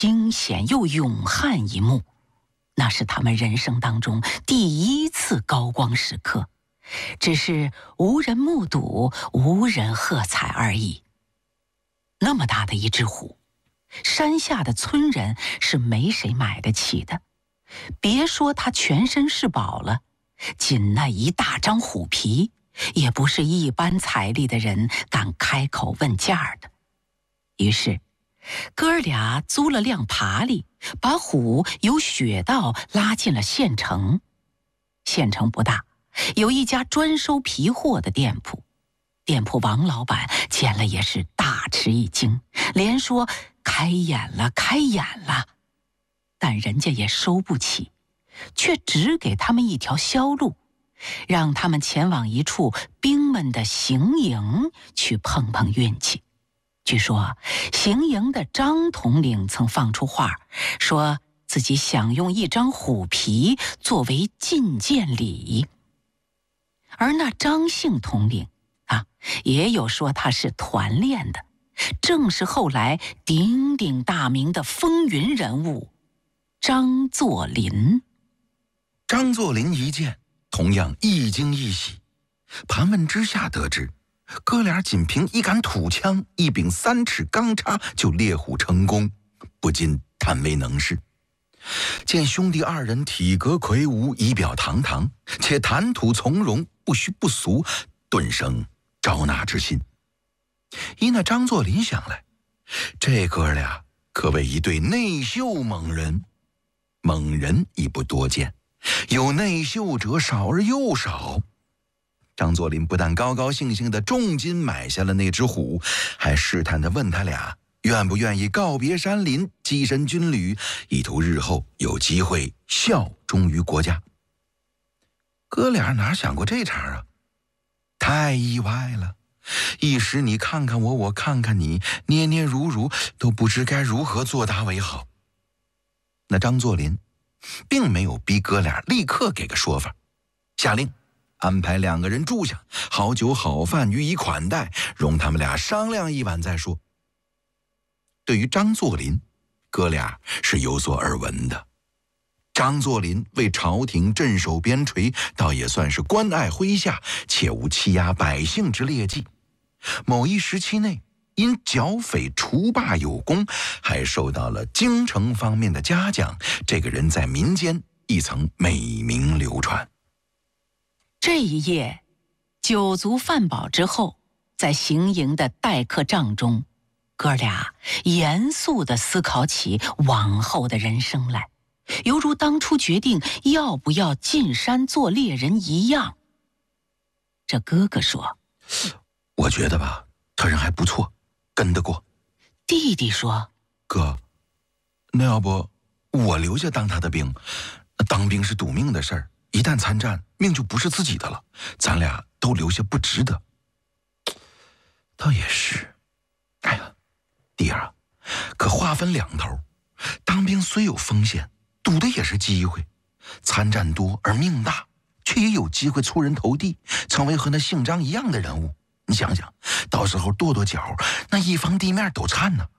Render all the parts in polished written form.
惊险又勇悍一幕，那是他们人生当中第一次高光时刻，只是无人目睹，无人喝彩而已。那么大的一只虎，山下的村人是没谁买得起的，别说他全身是宝了，仅那一大张虎皮，也不是一般财力的人敢开口问价的。于是哥儿俩租了辆爬犁，把虎由雪道拉进了县城。县城不大，有一家专收皮货的店铺。店铺王老板见了也是大吃一惊，连说开眼了，开眼了。但人家也收不起，却只给他们一条销路，让他们前往一处兵们的行营去碰碰运气。据说行营的张统领曾放出话，说自己想用一张虎皮作为进见礼。而那张姓统领也有说他是团练的，正是后来鼎鼎大名的风云人物张作霖。 张作霖一见，同样一惊一喜。盘问之下得知，哥俩仅凭一杆土枪、一柄3尺钢叉就猎虎成功，不禁叹为能事。见兄弟二人体格魁梧，仪表堂堂，且谈吐从容，不虚不俗，顿生招纳之心。依那张作霖想来，这哥俩可谓一对内秀猛人。猛人已不多见，有内秀者少而又少。张作霖不但高高兴兴地重金买下了那只虎，还试探地问他俩愿不愿意告别山林，跻身军旅，以图日后有机会效忠于国家。哥俩哪想过这茬啊？太意外了，一时你看看我，我看看你，捏捏如如，都不知该如何作答为好。那张作霖并没有逼哥俩立刻给个说法，下令安排2个人住下，好酒好饭予以款待，容他们俩商量一晚再说。对于张作霖，哥俩是有所耳闻的。张作霖为朝廷镇守边陲，倒也算是关爱麾下，且无欺压百姓之劣迹。某一时期内，因剿匪除霸有功，还受到了京城方面的嘉奖，这个人在民间亦曾美名流传。 这一夜酒足饭饱之后，在行营的待客帐中，哥俩严肃地思考起往后的人生来，犹如当初决定要不要进山做猎人一样。这哥哥说： 我觉得吧，他人还不错，跟得过。 弟弟说： 哥，那要不我留下当他的兵？当兵是赌命的事儿，一旦参战，命就不是自己的了，咱俩都留下不值得。倒也是。哎呀，弟儿啊，可话分两头，当兵虽有风险，赌的也是机会。参战多而命大，却也有机会出人头地，成为和那姓张一样的人物。你想想，到时候跺跺脚，那一方地面都颤呢。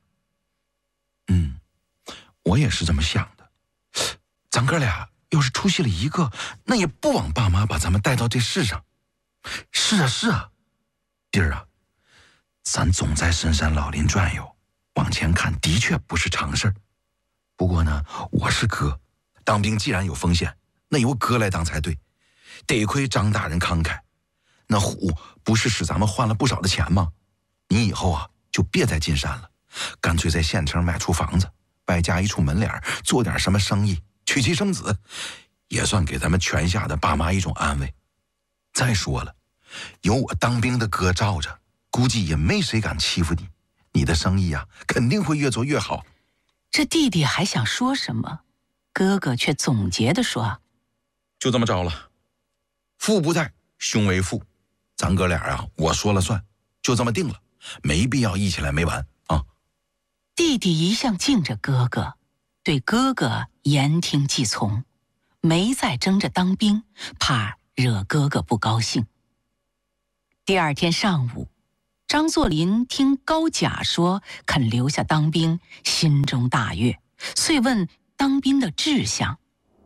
我也是这么想的。咱哥俩要是出息了一个，那也不枉爸妈把咱们带到这世上。是啊，弟儿啊，咱总在深山老林转悠，往前看的确不是常事儿。不过呢，我是哥，当兵既然有风险，那由哥来当才对。得亏张大人慷慨，那虎不是使咱们换了不少的钱吗？你以后啊，就别再进山了，干脆在县城买处房子，外加一处门脸，做点什么生意，娶妻生子，也算给咱们全下的爸妈一种安慰。再说了，有我当兵的哥罩着，估计也没谁敢欺负你。你的生意啊，肯定会越做越好。 这弟弟还想说什么，哥哥却总结地说： 就这么着了，父不在，兄为父，咱哥俩啊，我说了算，就这么定了，没必要议起来没完啊。 弟弟一向敬着哥哥，对哥哥言听计从，没再争着当兵，怕惹哥哥不高兴。第二天上午，张作霖听高甲说肯留下当兵，心中大悦， 遂问当兵的志向。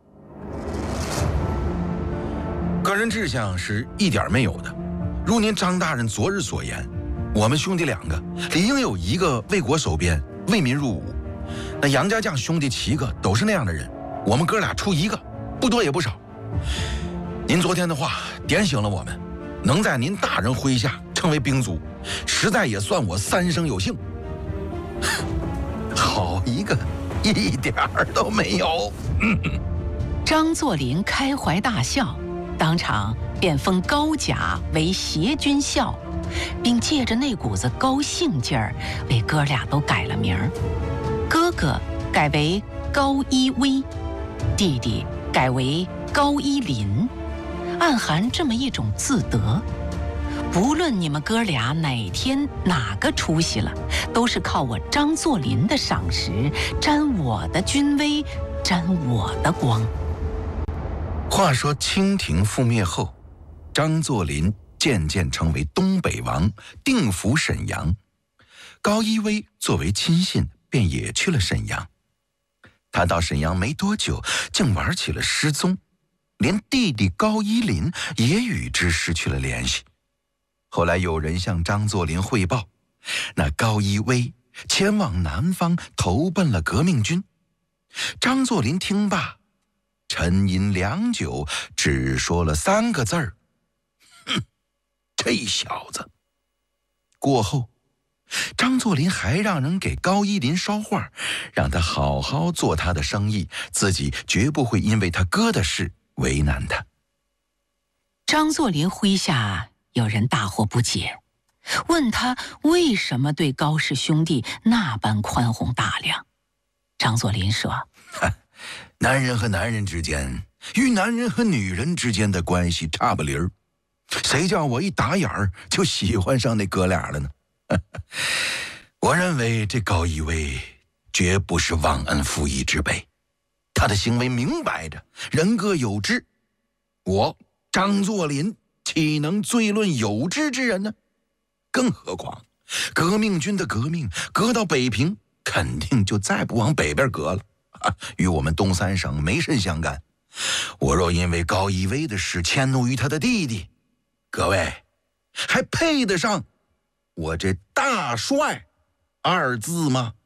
个人志向是一点没有的。如您张大人昨日所言，我们兄弟2个理应有1个为国守边，为民入伍。那杨家将兄弟7个都是那样的人，我们哥俩出1个，不多也不少。您昨天的话点醒了我们，能在您大人麾下成为兵卒，实在也算我3生有幸。好一个，一点儿都没有。 张作霖开怀大笑，当场便封高甲为协军校，并借着那股子高兴劲儿，为哥俩都改了名儿。哥哥改为高一威，弟弟改为高一林，暗含这么一种自得。不论你们哥俩哪天哪个出息了，都是靠我张作霖的赏识，沾我的军威，沾我的光。 话说清廷覆灭后，张作霖渐渐成为东北王，定府沈阳。高一威作为亲信，便也去了沈阳。他到沈阳没多久，竟玩起了失踪，连弟弟高一林也与之失去了联系。后来有人向张作霖汇报，那高一威前往南方投奔了革命军。张作霖听罢，沉吟良久，只说了3个字儿：哼，这小子。过后，张作霖还让人给高一林捎话，让他好好做他的生意，自己绝不会因为他哥的事为难他。 张作霖麾下有人大惑不解，问他为什么对高氏兄弟那般宽宏大量。张作霖说： 男人和男人之间，与男人和女人之间的关系差不离儿，谁叫我一打眼儿就喜欢上那哥俩了呢？我认为这高一威绝不是忘恩负义之辈，他的行为明摆着人各有志，我张作霖岂能罪论有志之人呢？更何况革命军的革命革到北平，肯定就再不往北边革了，与我们东3省没甚相干。我若因为高一威的事迁怒于他的弟弟，各位还配得上我这大帅2字吗？